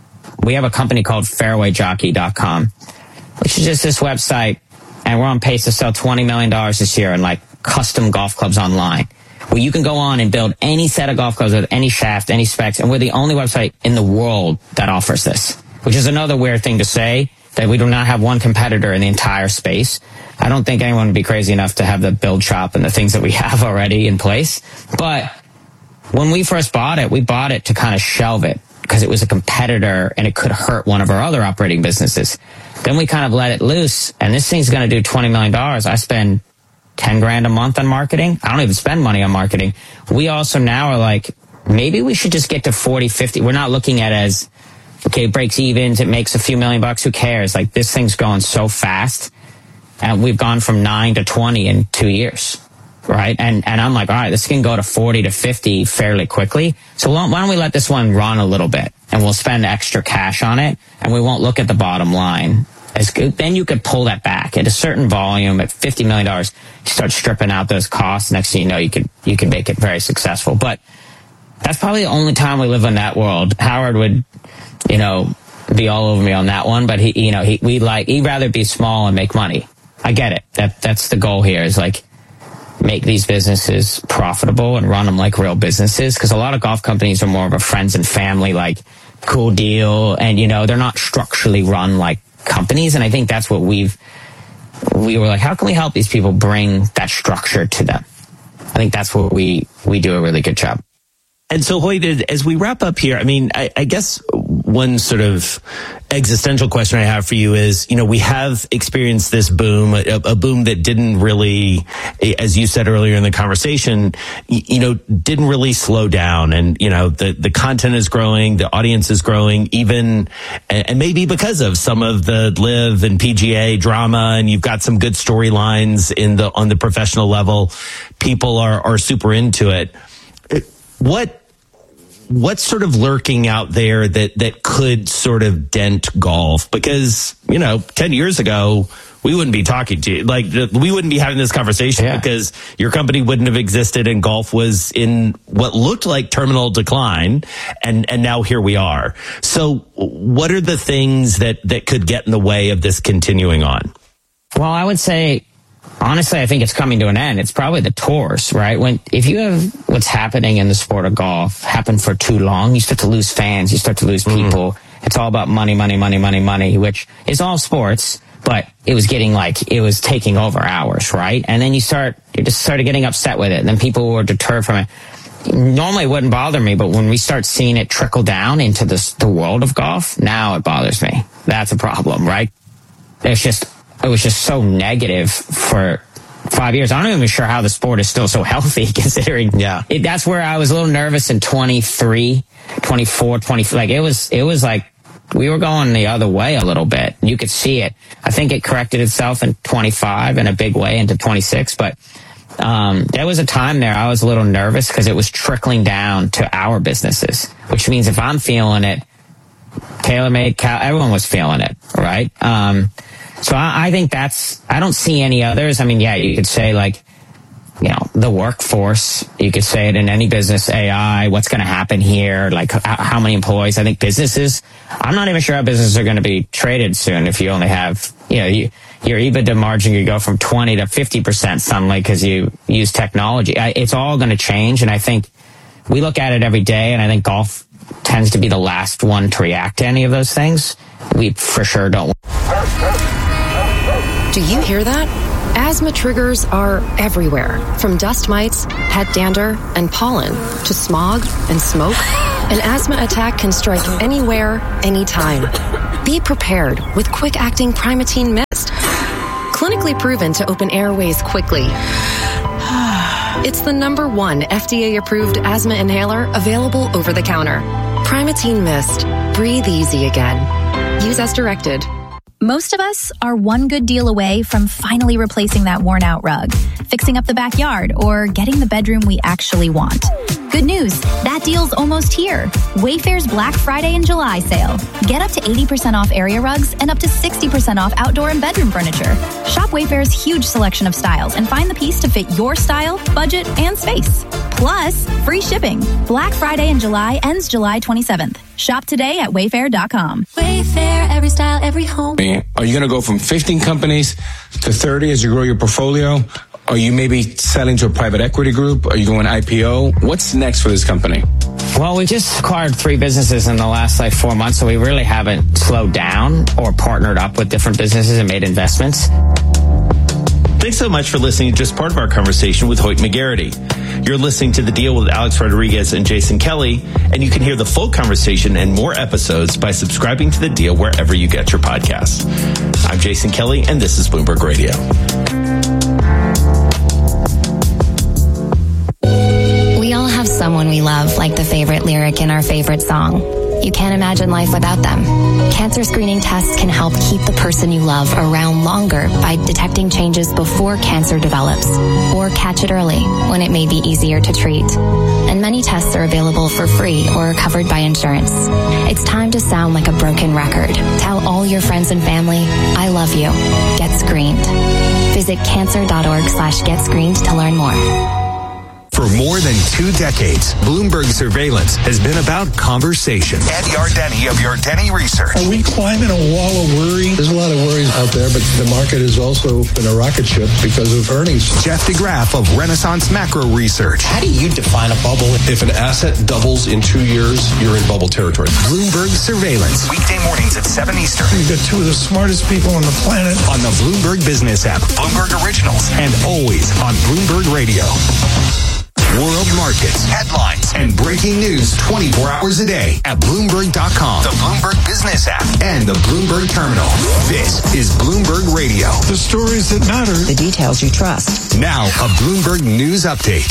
we have a company called fairway jockey dot com, which is just this website, and we're on pace to sell twenty million dollars this year in like custom golf clubs online, where you can go on and build any set of golf clubs with any shaft, any specs, and we're the only website in the world that offers this, which is another weird thing to say, that we do not have one competitor in the entire space. I don't think anyone would be crazy enough to have the build shop and the things that we have already in place. But when we first bought it, we bought it to kind of shelve it because it was a competitor and it could hurt one of our other operating businesses. Then we kind of let it loose, and this thing's going to do twenty million dollars. I spend ten grand a month on marketing. I don't even spend money on marketing. We also now are like, maybe we should just get to forty, fifty. We're not looking at it as, okay, it breaks even, it makes a few million bucks, who cares? Like, this thing's going so fast. And we've gone from nine to twenty in two years, right? And and I'm like, all right, this can go to forty to fifty fairly quickly. So why don't we let this one run a little bit, and we'll spend extra cash on it, and we won't look at the bottom line. As good. Then you could pull that back at a certain volume at fifty million dollars. You start stripping out those costs. Next thing you know, you could you can make it very successful. But that's probably the only time we live in that world. Howard would, you know, be all over me on that one, but he, you know, he we like he'd rather be small and make money. I get it. That that's the goal here, is like make these businesses profitable and run them like real businesses. Because a lot of golf companies are more of a friends and family, like cool deal, and you know they're not structurally run like companies. And I think that's what we've we were like, how can we help these people bring that structure to them? I think that's what we we do a really good job. And so, Hoyt, as we wrap up here, I mean, I, I guess one sort of existential question I have for you is, you know, we have experienced this boom, a, a boom that didn't really, as you said earlier in the conversation, you know, didn't really slow down. And, you know, the, the content is growing, the audience is growing, even, and maybe because of some of the Live and P G A drama, and you've got some good storylines in the, on the professional level, people are, are super into it. What, what's sort of lurking out there that, that could sort of dent golf? Because, you know, ten years ago, we wouldn't be talking to you. Like, we wouldn't be having this conversation yeah. because your company wouldn't have existed and golf was in what looked like terminal decline. And, and now here we are. So what are the things that, that could get in the way of this continuing on? Well, I would say, honestly, I think it's coming to an end. It's probably the tours, right? When, if you have what's happening in the sport of golf happen for too long, you start to lose fans, you start to lose people. Mm-hmm. It's all about money, money, money, money, money, which is all sports, but it was getting like, it was taking over hours, right? And then you start, you just started getting upset with it. And then people were deterred from it. Normally it wouldn't bother me, but when we start seeing it trickle down into this, the world of golf, now it bothers me. That's a problem, right? It's just, it was just so negative for five years. I'm not even sure how the sport is still so healthy, considering yeah. it, that's where I was a little nervous in twenty-three, twenty-four, twenty. Like it was, it was like we were going the other way a little bit. You could see it. I think it corrected itself in twenty-five in a big way into twenty-six, but um, there was a time there I was a little nervous because it was trickling down to our businesses, which means if I'm feeling it, TaylorMade, Cal, everyone was feeling it, right? Um, So I, I think that's, I don't see any others. I mean, yeah, you could say like, you know, the workforce, you could say it in any business, A I, what's going to happen here, like h- how many employees. I think businesses, I'm not even sure how businesses are going to be traded soon if you only have, you know, you, your EBITDA margin could go from twenty to fifty percent suddenly because you use technology. I, it's all going to change. And I think we look at it every day, and I think golf tends to be the last one to react to any of those things. We for sure don't. Do you hear that? Asthma triggers are everywhere, from dust mites, pet dander, and pollen, to smog and smoke. An asthma attack can strike anywhere, anytime. Be prepared with quick-acting Primatene Mist. Clinically proven to open airways quickly. It's the number one F D A-approved asthma inhaler available over the counter. Primatene Mist. Breathe easy again. Use as directed. Most of us are one good deal away from finally replacing that worn-out rug, fixing up the backyard, or getting the bedroom we actually want. Good news, that deal's almost here. Wayfair's Black Friday and July sale. Get up to eighty percent off area rugs and up to sixty percent off outdoor and bedroom furniture. Shop Wayfair's huge selection of styles and find the piece to fit your style, budget, and space. Plus, free shipping. Black Friday in July ends July twenty-seventh. Shop today at wayfair dot com. Wayfair, every style, every home. Are you going to go from fifteen companies to thirty as you grow your portfolio? Are you maybe selling to a private equity group? Are you going I P O? What's next for this company? Well, we just acquired three businesses in the last like four months, so we really haven't slowed down or partnered up with different businesses and made investments. Thanks so much for listening to just part of our conversation with Hoyt McGarity. You're listening to The Deal with Alex Rodriguez and Jason Kelly, and you can hear the full conversation and more episodes by subscribing to The Deal wherever you get your podcasts. I'm Jason Kelly, and this is Bloomberg Radio. We all have someone we love, like the favorite lyric in our favorite song. You can't imagine life without them. Cancer screening tests can help keep the person you love around longer by detecting changes before cancer develops, or catch it early when it may be easier to treat. And many tests are available for free or covered by insurance. It's time to sound like a broken record. Tell all your friends and family, I love you. Get screened. Visit cancer.org slash get screened to learn more. For more than two decades, Bloomberg Surveillance has been about conversation. Ed Yardeni of Yardeni Research. Are we climbing a wall of worry? There's a lot of worries out there, but the market has also been a rocket ship because of earnings. Jeff DeGraff of Renaissance Macro Research. How do you define a bubble? If an asset doubles in two years, you're in bubble territory. Bloomberg Surveillance. Weekday mornings at seven Eastern. You've got two of the smartest people on the planet. On the Bloomberg Business app, Bloomberg Originals, and always on Bloomberg Radio. World markets, headlines, and breaking news twenty-four hours a day at Bloomberg dot com, the Bloomberg Business app, and the Bloomberg Terminal. This is Bloomberg Radio. The stories that matter. The details you trust. Now, a Bloomberg News Update.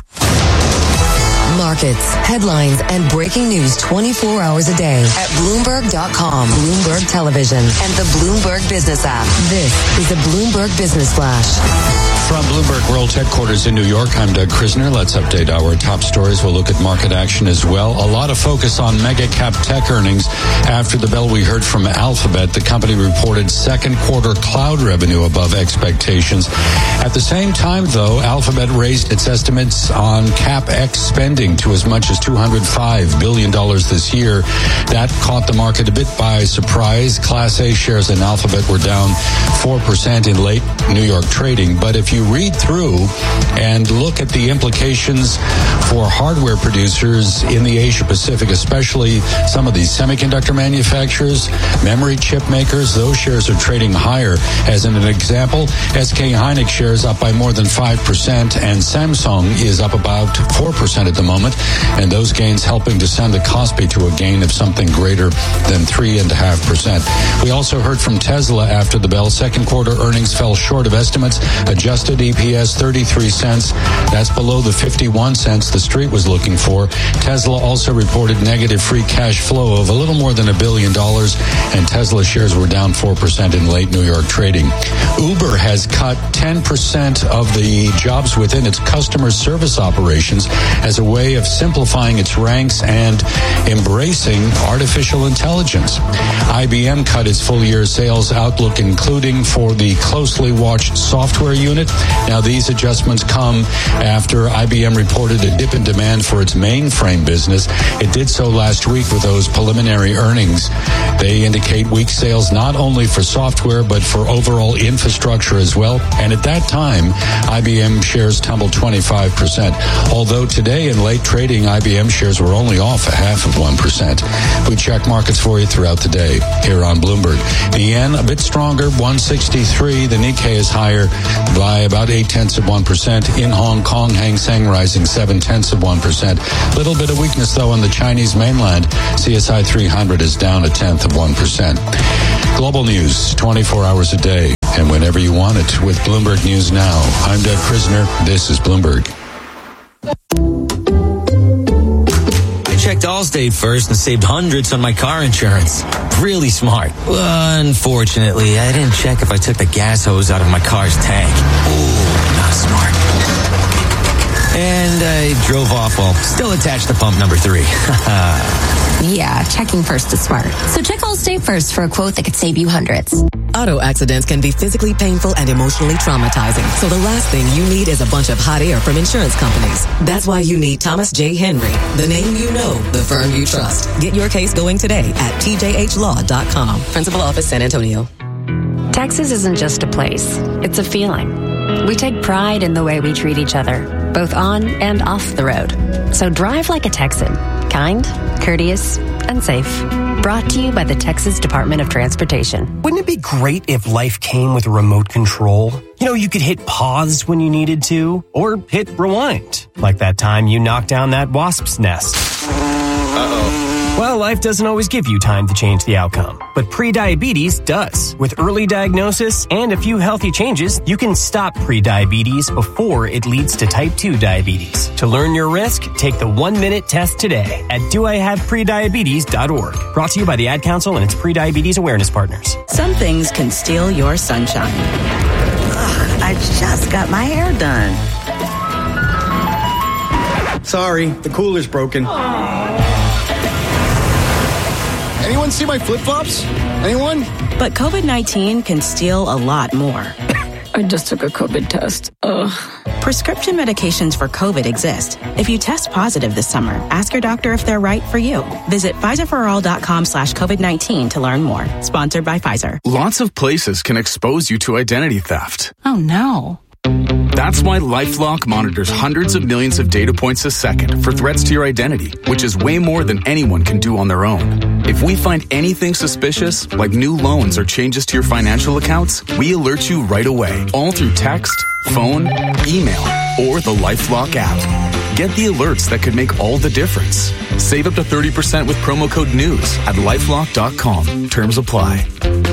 Markets, headlines, and breaking news twenty-four hours a day at Bloomberg dot com, Bloomberg Television, and the Bloomberg Business app. This is the Bloomberg Business Flash. From Bloomberg World Headquarters in New York, I'm Doug Krisner. Let's update our top stories. We'll look at market action as well. A lot of focus on mega cap tech earnings. After the bell, we heard from Alphabet. The company reported second quarter cloud revenue above expectations. At the same time, though, Alphabet raised its estimates on CapEx spending to as much as two hundred five billion dollars this year. That caught the market a bit by surprise. Class A shares in Alphabet were down four percent in late New York trading. But if you read through and look at the implications for hardware producers in the Asia Pacific, especially some of these semiconductor manufacturers, memory chip makers, those shares are trading higher. As an example, S K Hynix shares up by more than five percent, and Samsung is up about four percent at the moment, and those gains helping to send the Kospi to a gain of something greater than three point five percent. We also heard from Tesla after the bell. Second quarter earnings fell short of estimates. Adjusted E P S thirty-three cents. That's below the fifty-one cents the street was looking for. Tesla also reported negative free cash flow of a little more than a billion dollars, and Tesla shares were down four percent in late New York trading. Uber has cut ten percent of the jobs within its customer service operations as a way of simplifying its ranks and embracing artificial intelligence. I B M cut its full year sales outlook, including for the closely watched software unit. Now, these adjustments come after I B M reported a dip in demand for its mainframe business. It did so last week with those preliminary earnings. They indicate weak sales not only for software, but for overall infrastructure as well. And at that time, I B M shares tumbled twenty-five percent. Although today in late trading, trading, I B M shares were only off a half of one percent. We check markets for you throughout the day here on Bloomberg. The yen a bit stronger, one sixty-three. The Nikkei is higher by about eight tenths of one percent. In Hong Kong, Hang Seng rising seven tenths of one percent. Little bit of weakness though on the Chinese mainland. C S I three hundred is down a tenth of one percent. Global news, twenty-four hours a day, and whenever you want it with Bloomberg News Now. I'm Doug Krisner. This is Bloomberg. I checked Allstate first and saved hundreds on my car insurance. Really smart. Unfortunately, I didn't check if I took the gas hose out of my car's tank. Ooh, not smart. And I drove off while still attached to pump number three. Yeah, checking first is smart. So check Allstate first for a quote that could save you hundreds. Auto accidents can be physically painful and emotionally traumatizing. So the last thing you need is a bunch of hot air from insurance companies. That's why you need Thomas J. Henry, the name you know, the firm you trust. Get your case going today at T J H law dot com. Principal Office, San Antonio. Texas isn't just a place, it's a feeling. We take pride in the way we treat each other, both on and off the road. So drive like a Texan. Kind, courteous, and safe. Brought to you by the Texas Department of Transportation. Wouldn't it be great if life came with a remote control? You know, you could hit pause when you needed to, or hit rewind. Like that time you knocked down that wasp's nest. Uh-oh. Well, life doesn't always give you time to change the outcome, but prediabetes does. With early diagnosis and a few healthy changes, you can stop prediabetes before it leads to type two diabetes. To learn your risk, take the one-minute test today at do I have prediabetes dot org. Brought to you by the Ad Council and its prediabetes awareness partners. Some things can steal your sunshine. Ugh, I just got my hair done. Sorry, the cooler's broken. Anyone see my flip-flops? Anyone? But COVID nineteen can steal a lot more. I just took a COVID test. Ugh. Prescription medications for COVID exist. If you test positive this summer, ask your doctor if they're right for you. Visit Pfizer for all dot com slash COVID nineteen to learn more. Sponsored by Pfizer. Lots of places can expose you to identity theft. Oh, no. That's why LifeLock monitors hundreds of millions of data points a second for threats to your identity, which is way more than anyone can do on their own. If we find anything suspicious, like new loans or changes to your financial accounts, we alert you right away, all through text, phone, email, or the LifeLock app. Get the alerts that could make all the difference. Save up to thirty percent with promo code NEWS at lifelock dot com. Terms apply.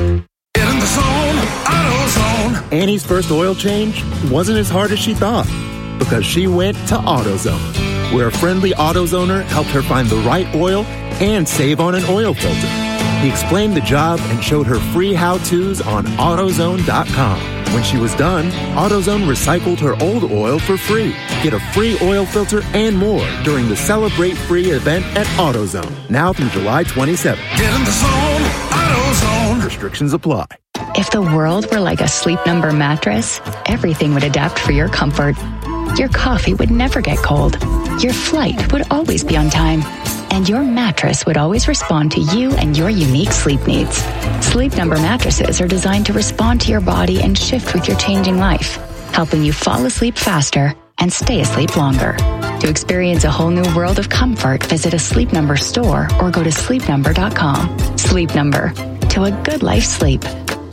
Get in the zone, AutoZone. Annie's first oil change wasn't as hard as she thought because she went to AutoZone, where a friendly AutoZoner helped her find the right oil and save on an oil filter. He explained the job and showed her free how-tos on AutoZone dot com. When she was done, AutoZone recycled her old oil for free. Get a free oil filter and more during the Celebrate Free event at AutoZone, now through July twenty-seventh. Get in the zone, AutoZone. Restrictions apply. If the world were like a Sleep Number mattress, everything would adapt for your comfort. Your coffee would never get cold. Your flight would always be on time. And your mattress would always respond to you and your unique sleep needs. Sleep Number mattresses are designed to respond to your body and shift with your changing life, helping you fall asleep faster and stay asleep longer. To experience a whole new world of comfort, visit a Sleep Number store or go to sleep number dot com. Sleep Number. To a good life sleep.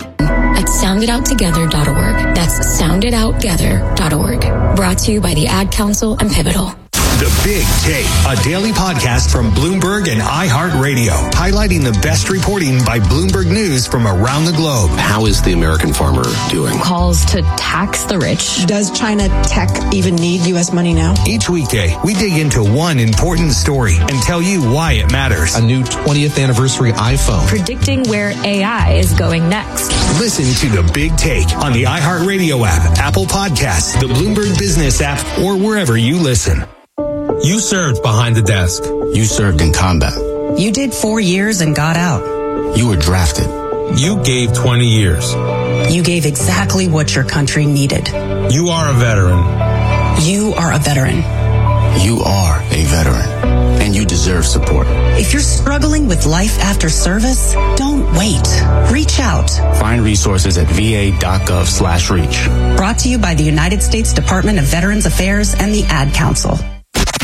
At sound it out together dot org. That's sound it out together dot org. Brought to you by the Ad Council and Pivotal. The Big Take, a daily podcast from Bloomberg and iHeartRadio, highlighting the best reporting by Bloomberg News from around the globe. How is the American farmer doing? Calls to tax the rich. Does China tech even need U S money now? Each weekday, we dig into one important story and tell you why it matters. A new twentieth anniversary iPhone. Predicting where A I is going next. Listen to The Big Take on the iHeartRadio app, Apple Podcasts, the Bloomberg Business app, or wherever you listen. You served behind the desk. You served in combat. You did four years and got out. You were drafted. You gave twenty years. You gave exactly what your country needed. You are a veteran. You are a veteran. You are a veteran, and you deserve support. If you're struggling with life after service, don't wait. Reach out. Find resources at v a dot gov slash reach. Brought to you by the United States Department of Veterans Affairs and the Ad Council.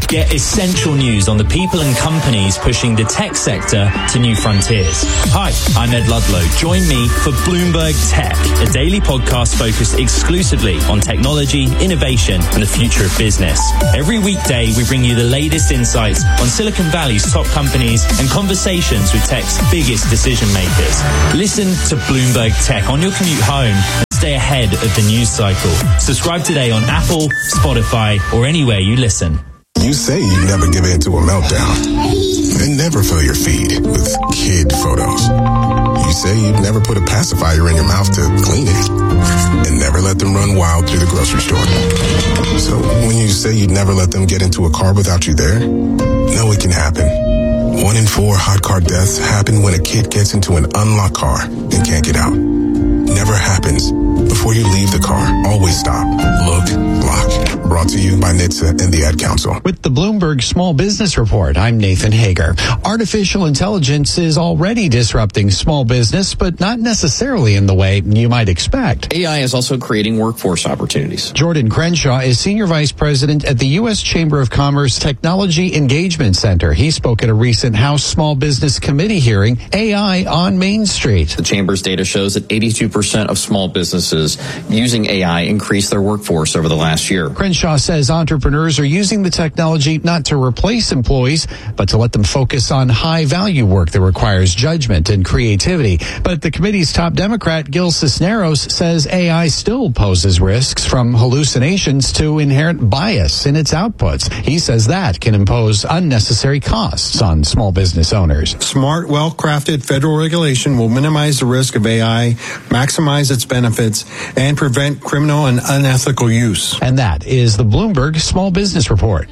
Get essential news on the people and companies pushing the tech sector to new frontiers. Hi, I'm Ed Ludlow. Join me for Bloomberg Tech, a daily podcast focused exclusively on technology, innovation, and the future of business. Every weekday, we bring you the latest insights on Silicon Valley's top companies and conversations with tech's biggest decision makers. Listen to Bloomberg Tech on your commute home and stay ahead of the news cycle. Subscribe today on Apple, Spotify, or anywhere you listen. You say you'd never give in to a meltdown and never fill your feed with kid photos. You say you'd never put a pacifier in your mouth to clean it and never let them run wild through the grocery store. So when you say you'd never let them get into a car without you there, know it can happen. One in four hot car deaths happen when a kid gets into an unlocked car and can't get out. Never happens. Before you leave the car, always stop, look, lock. Brought to you by N H T S A and the Ad Council. With the Bloomberg Small Business Report, I'm Nathan Hager. Artificial intelligence is already disrupting small business, but not necessarily in the way you might expect. A I is also creating workforce opportunities. Jordan Crenshaw is Senior Vice President at the U S Chamber of Commerce Technology Engagement Center. He spoke at a recent House Small Business Committee hearing, A I on Main Street. The Chamber's data shows that eighty-two percent of small businesses using A I increased their workforce over the last year. Crenshaw says entrepreneurs are using the technology not to replace employees, but to let them focus on high-value work that requires judgment and creativity. But the committee's top Democrat, Gil Cisneros, says A I still poses risks from hallucinations to inherent bias in its outputs. He says that can impose unnecessary costs on small business owners. Smart, well-crafted federal regulation will minimize the risk of A I, maximize its benefits, and prevent criminal and unethical use. And that is the Bloomberg Small Business Report.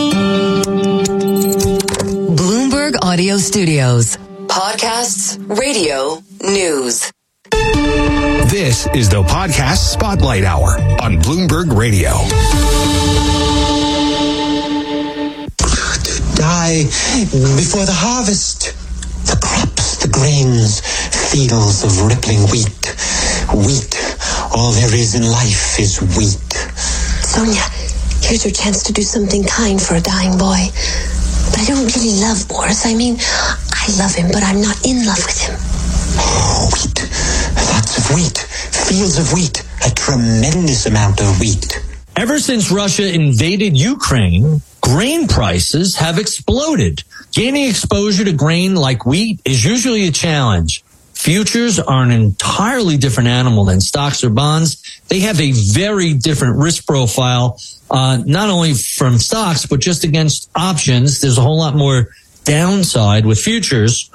Bloomberg Audio Studios. Podcasts, radio, news. This is the Podcast Spotlight Hour on Bloomberg Radio. To die before the harvest. The crops, the grains, fields of rippling wheat. Wheat. All there is in life is wheat. Sonia, here's your chance to do something kind for a dying boy. But I don't really love Boris. I mean, I love him, but I'm not in love with him. Oh, wheat. Lots of wheat. Fields of wheat. A tremendous amount of wheat. Ever since Russia invaded Ukraine, grain prices have exploded. Gaining exposure to grain like wheat is usually a challenge. Futures are an entirely different animal than stocks or bonds. They have a very different risk profile, uh, not only from stocks, but just against options. There's a whole lot more downside with futures.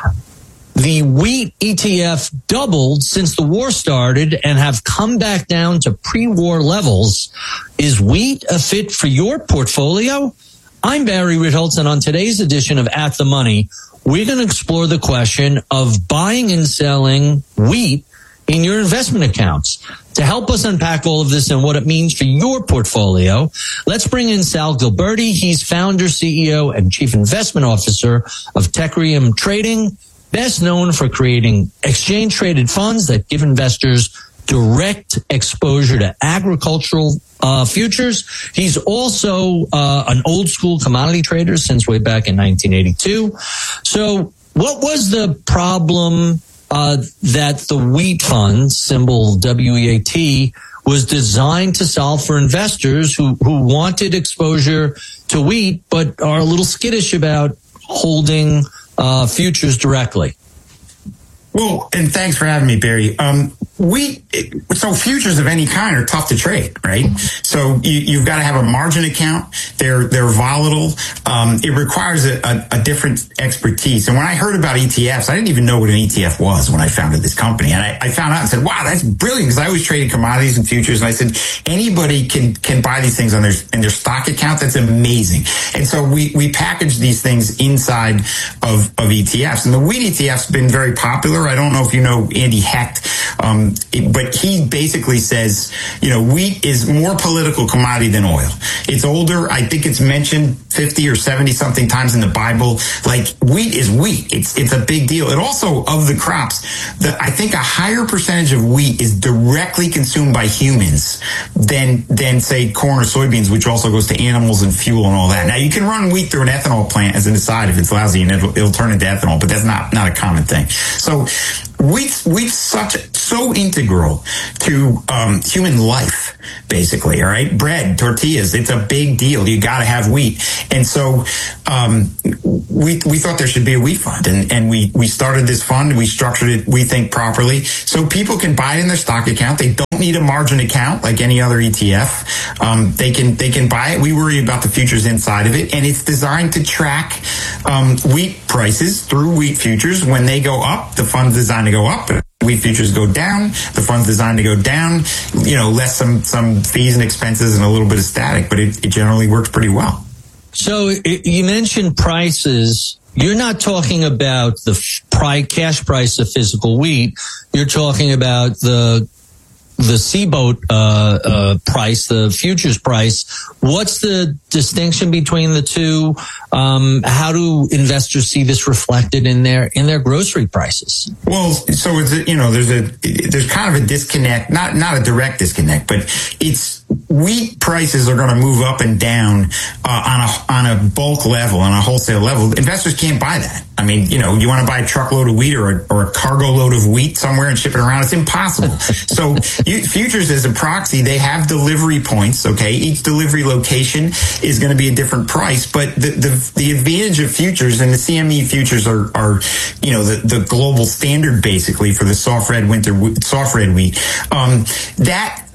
The wheat E T F doubled since the war started and have come back down to pre-war levels. Is wheat a fit for your portfolio? I'm Barry Ritholtz, and on today's edition of At the Money, we're going to explore the question of buying and selling wheat in your investment accounts. To help us unpack all of this and what it means for your portfolio, let's bring in Sal Gilberti. He's founder, C E O, and Chief Investment Officer of Tecurium Trading, best known for creating exchange-traded funds that give investors direct exposure to agricultural uh, futures. He's also uh, an old-school commodity trader since way back in nineteen eighty-two. So what was the problem uh, that the wheat fund, symbol W E A T, was designed to solve for investors who, who wanted exposure to wheat but are a little skittish about holding uh, futures directly? Well, and thanks for having me, Barry. Um, we, so futures of any kind are tough to trade, right? So you, you've got to have a margin account. They're, they're volatile. Um, it requires a, a, a different expertise. And when I heard about E T Fs, I didn't even know what an E T F was when I founded this company. And I, I found out and said, wow, that's brilliant. Because I always traded commodities and futures. And I said, anybody can, can buy these things on their, in their stock account. That's amazing. And so we, we package these things inside of, of E T Fs. And the wheat E T F's been very popular. I don't know if you know Andy Hecht. Um, Um, it, but he basically says, you know, wheat is more political commodity than oil. It's older. I think it's mentioned fifty or seventy something times in the Bible. Like, wheat is wheat. It's it's a big deal. It also, of the crops, the, I think a higher percentage of wheat is directly consumed by humans than than say corn or soybeans, which also goes to animals and fuel and all that. Now, you can run wheat through an ethanol plant as an aside if it's lousy, and it'll, it'll turn into ethanol, but that's not not a common thing. So wheat's wheat's such so integral to um, human life, basically. All right, bread, tortillas, it's a big deal. You got to have wheat, and so um, we we thought there should be a wheat fund, and and we we started this fund. We structured it, we think, properly, so people can buy it in their stock account. They don't need a margin account like any other E T F. Um, they can they can buy it. We worry about the futures inside of it, and it's designed to track um, wheat prices through wheat futures. When they go up, the fund's designed to go up. Wheat futures go down, the fund's designed to go down, you know, less some, some fees and expenses and a little bit of static, but it, it generally works pretty well. So it, you mentioned prices. You're not talking about the f- cash price of physical wheat. You're talking about the the C-boat uh, uh, price, the futures price. What's the distinction between the two? Um, how do investors see this reflected in their in their grocery prices? Well, so it's a, you know, there's a there's kind of a disconnect, not not a direct disconnect, but it's wheat prices are going to move up and down uh, on a on a bulk level, on a wholesale level. Investors can't buy that. I mean, you know, you want to buy a truckload of wheat or a, or a cargo load of wheat somewhere and ship it around. It's impossible. So you, futures as a proxy, they have delivery points. Okay. Each delivery location is going to be a different price, but the, the, the advantage of futures, and the C M E futures are, are, you know, the, the global standard basically for the soft red winter, soft red wheat. Um, that,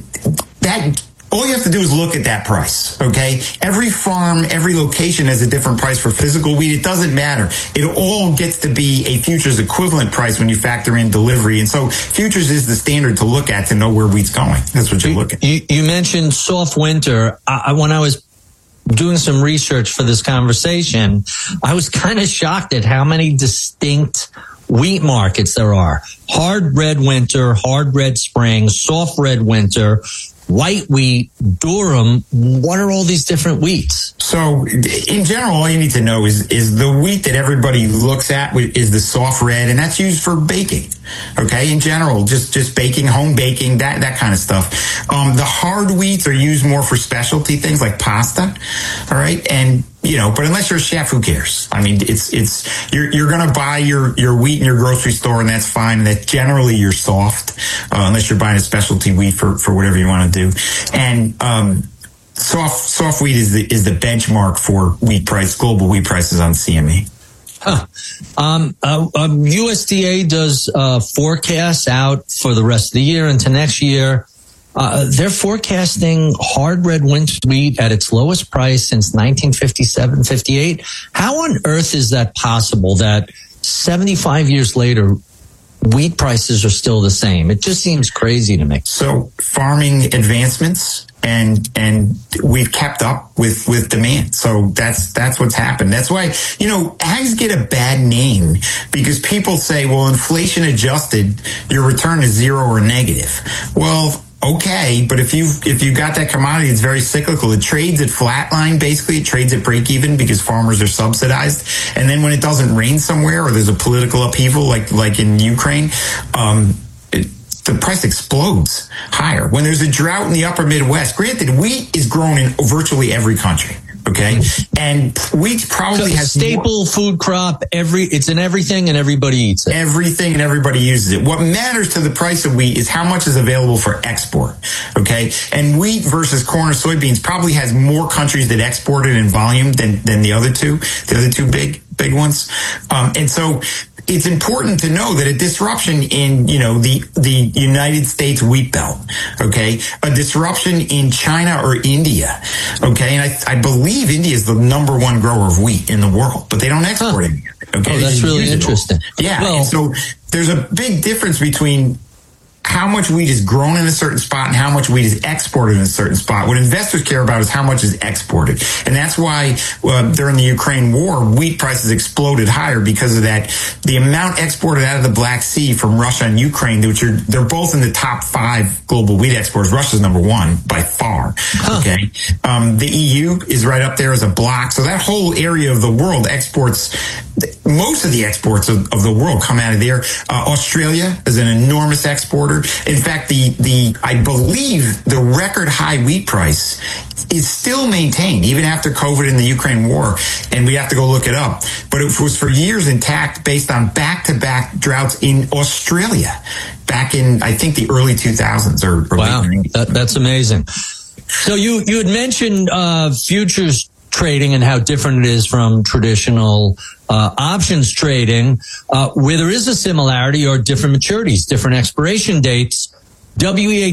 that, all you have to do is look at that price, okay? Every farm, every location has a different price for physical wheat. It doesn't matter. It all gets to be a futures equivalent price when you factor in delivery. And so futures is the standard to look at to know where wheat's going. That's what you're looking at. You, you mentioned soft winter. I, when I was doing some research for this conversation, I was kind of shocked at how many distinct wheat markets there are. Hard red winter, hard red spring, soft red winter, white wheat, durum. What are all these different wheats? So in general, all you need to know is, is the wheat that everybody looks at is the soft red, and that's used for baking. Okay. In general, just, just baking, home baking, that, that kind of stuff. Um, the hard wheats are used more for specialty things like pasta. All right. And, you know, but unless you're a chef, who cares? I mean, it's, it's, you're, you're going to buy your, your wheat in your grocery store, and that's fine. And that generally you're soft, uh, unless you're buying a specialty wheat for, for whatever you want to do. And, um, soft, soft wheat is the, is the benchmark for wheat price, global wheat prices on C M E. Huh. Um, uh, um, U S D A does uh, forecasts out for the rest of the year into next year. Uh, they're forecasting hard red winter wheat at its lowest price since nineteen fifty-seven fifty-eight. How on earth is that possible that seventy-five years later, wheat prices are still the same? It just seems crazy to me. So farming advancements, and and we've kept up with, with demand. So that's that's what's happened. That's why, you know, ags get a bad name because people say, well, inflation adjusted, your return is zero or negative. Well, okay, but if you if you got that commodity, it's very cyclical. It trades at flatline, basically. It trades at break even because farmers are subsidized. And then when it doesn't rain somewhere or there's a political upheaval like like in Ukraine, um, it, the price explodes higher. When there's a drought in the upper Midwest, granted, wheat is grown in virtually every country. Okay, and wheat probably so has staple more, food crop. Every it's in everything, and everybody eats it. Everything and everybody uses it. What matters to the price of wheat is how much is available for export. Okay, and wheat versus corn or soybeans probably has more countries that export it in volume than than the other two, the other two big big ones. Um, and so it's important to know that a disruption in, you know, the, the United States wheat belt, okay, a disruption in China or India, okay, and I, I believe India is the number one grower of wheat in the world, but they don't export huh. it. Okay, oh, that's really interesting. Yeah, well, and so there's a big difference between how much wheat is grown in a certain spot and how much wheat is exported in a certain spot. What investors care about is how much is exported. And that's why uh, during the Ukraine war, wheat prices exploded higher because of that. The amount exported out of the Black Sea from Russia and Ukraine, which are, they're both in the top five global wheat exporters. Russia's number one by far. Huh. Okay. Um, the E U is right up there as a block. So that whole area of the world exports, most of the exports of, of the world come out of there. Uh, Australia is an enormous exporter. In fact, the, the, I believe the record high wheat price is still maintained even after COVID and the Ukraine war. And we have to go look it up. But it was for years intact based on back-to-back droughts in Australia back in, I think, the early two thousands or, or wow, that, that's amazing. So you, you had mentioned uh, futures trading and how different it is from traditional uh, options trading, uh, where there is a similarity or different maturities, different expiration dates. W E A